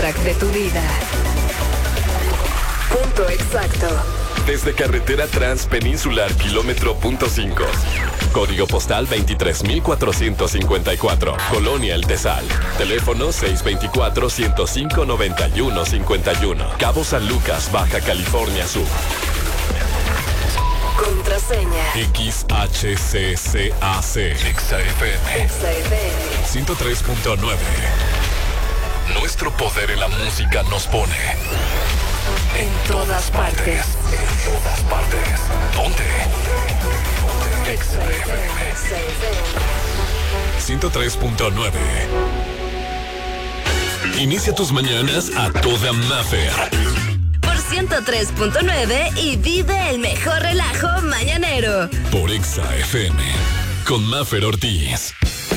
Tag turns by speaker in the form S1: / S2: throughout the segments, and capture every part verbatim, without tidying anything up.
S1: soundtrack de tu vida. Punto exacto.
S2: Desde carretera transpeninsular kilómetro punto cinco. Código postal veintitrés mil cuatrocientos cincuenta y cuatro. Colonia El Tesal. Teléfono seis dos cuatro, ciento cinco, noventa y uno cincuenta y uno. Cabo San Lucas, Baja California Sur.
S1: Contraseña.
S2: X H C C A C. Exa F M.
S1: Exa F M.
S2: ciento tres punto nueve. Nuestro poder en la música nos pone
S1: en todas partes.
S2: En todas partes. ¿Dónde? Exa F M. ciento tres punto nueve. Inicia tus mañanas a toda Maffer.
S1: Por ciento tres punto nueve y vive el mejor relajo mañanero.
S2: Por Exa F M. Con Maffer Ortiz.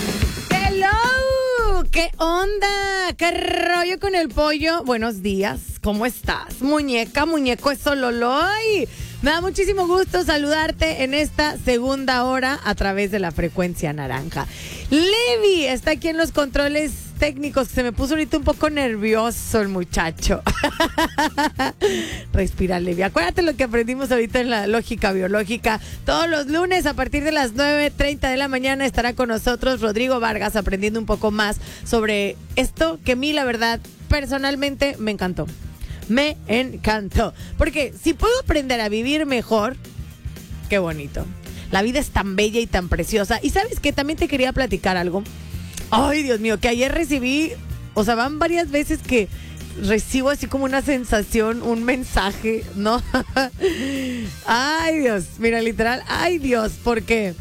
S3: ¡Hello! ¿Qué onda? ¿Qué rollo con el pollo? Buenos días. ¿Cómo estás? Muñeca, muñeco, es Sololoy. Me da muchísimo gusto saludarte en esta segunda hora a través de la frecuencia naranja. Levi está aquí en los controles técnicos. Se me puso ahorita un poco nervioso el muchacho. Respira, Levi. Acuérdate lo que aprendimos ahorita en la lógica biológica. Todos los lunes a partir de las nueve treinta de la mañana estará con nosotros Rodrigo Vargas aprendiendo un poco más sobre esto que a mí, la verdad, personalmente me encantó. Me encantó. Porque si puedo aprender a vivir mejor, qué bonito. La vida es tan bella y tan preciosa. Y ¿sabes qué? También te quería platicar algo. Ay, Dios mío, que ayer recibí, o sea, van varias veces que recibo así como una sensación, un mensaje, ¿no? Ay, Dios, mira, literal, ay, Dios, porque,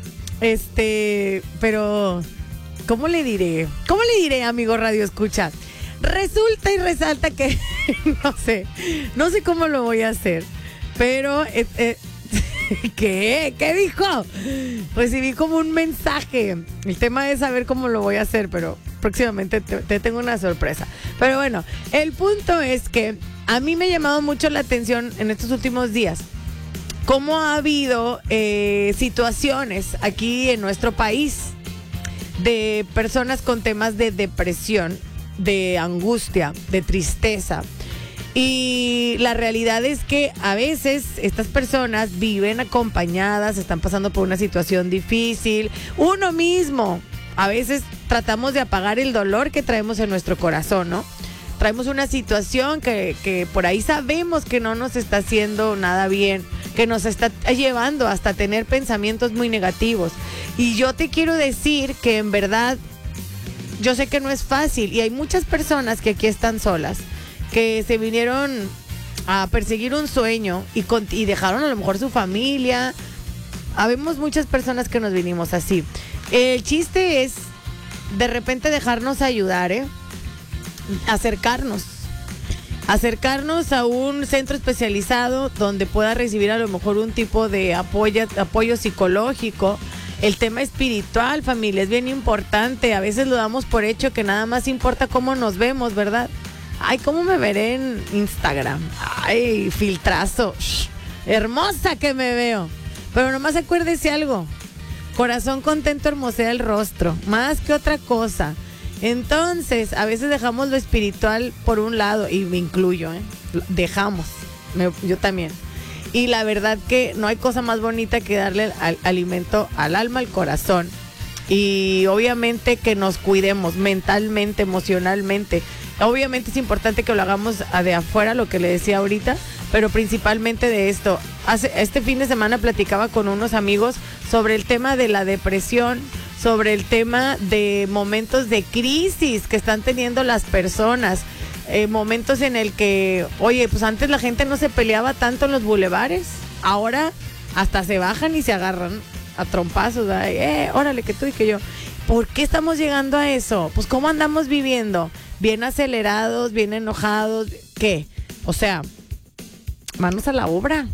S3: este, pero, ¿cómo le diré? ¿Cómo le diré, amigo Radio Escucha? Resulta y resalta que, no sé, no sé cómo lo voy a hacer, pero, eh, eh, ¿qué? ¿Qué dijo? Recibí como un mensaje. El tema es saber cómo lo voy a hacer, pero próximamente te, te tengo una sorpresa. Pero bueno, el punto es que a mí me ha llamado mucho la atención en estos últimos días cómo ha habido eh, situaciones aquí en nuestro país de personas con temas de depresión, de angustia, de tristeza. Y la realidad es que a veces estas personas viven acompañadas, están pasando por una situación difícil. Uno mismo, a veces tratamos de apagar el dolor que traemos en nuestro corazón, ¿no? Traemos una situación que, que por ahí sabemos que no nos está haciendo nada bien, que nos está llevando hasta tener pensamientos muy negativos. Y yo te quiero decir que en verdad, yo sé que no es fácil y hay muchas personas que aquí están solas, que se vinieron a perseguir un sueño y, con, y dejaron a lo mejor su familia. Habemos muchas personas que nos vinimos así. El chiste es de repente dejarnos ayudar, ¿eh? Acercarnos. Acercarnos a un centro especializado donde pueda recibir a lo mejor un tipo de apoyo, apoyo psicológico. El tema espiritual, familia, es bien importante. A veces lo damos por hecho que nada más importa cómo nos vemos, ¿verdad? Ay, ¿cómo me veré en Instagram? Ay, filtrazo. Shh, hermosa que me veo. Pero nomás acuérdese algo. Corazón contento hermosea el rostro. Más que otra cosa. Entonces, a veces dejamos lo espiritual por un lado. Y me incluyo, ¿eh? Dejamos. Me, yo también. Y la verdad que no hay cosa más bonita que darle al, alimento al alma, al corazón. Y obviamente que nos cuidemos mentalmente, emocionalmente. Obviamente es importante que lo hagamos de afuera, lo que le decía ahorita, pero principalmente de esto. Hace, este fin de semana platicaba con unos amigos sobre el tema de la depresión, sobre el tema de momentos de crisis que están teniendo las personas, eh, momentos en el que, oye, pues antes la gente no se peleaba tanto en los bulevares, ahora hasta se bajan y se agarran a trompazos, eh, órale, que tú y que yo. ¿Por qué estamos llegando a eso? Pues ¿cómo andamos viviendo? Bien acelerados, bien enojados, ¿qué? O sea, manos a la obra.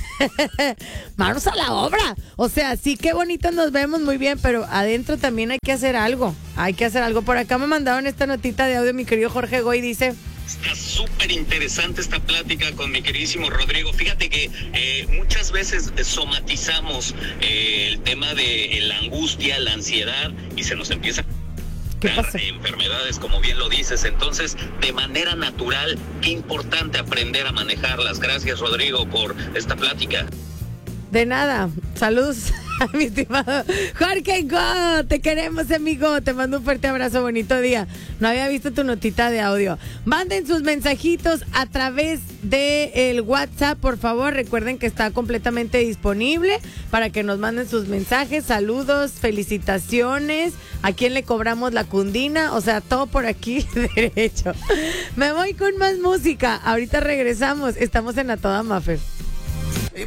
S3: Manos a la obra. O sea, sí, qué bonito nos vemos, muy bien, pero adentro también hay que hacer algo. Hay que hacer algo. Por acá me mandaron esta notita de audio, mi querido Jorge Goy, dice...
S4: Está súper interesante esta plática con mi queridísimo Rodrigo. Fíjate que eh, muchas veces somatizamos eh, el tema de la angustia, la ansiedad, y se nos empieza... evitar enfermedades, como bien lo dices. Entonces, de manera natural, qué importante aprender a manejarlas. Gracias, Rodrigo, por esta plática.
S3: De nada. Saludos a mi estimado Jorge Go. Te queremos, amigo. Te mando un fuerte abrazo. Bonito día. No había visto tu notita de audio. Manden sus mensajitos a través del WhatsApp, por favor. Recuerden que está completamente disponible para que nos manden sus mensajes. Saludos, felicitaciones. ¿A quién le cobramos la cundina? O sea, todo por aquí derecho. Me voy con más música. Ahorita regresamos. Estamos en A Toda Mafer.